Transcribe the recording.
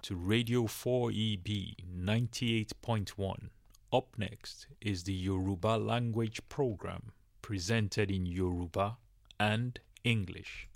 to Radio 4EB 98.1. Up next is the Yoruba language program presented in Yoruba and English.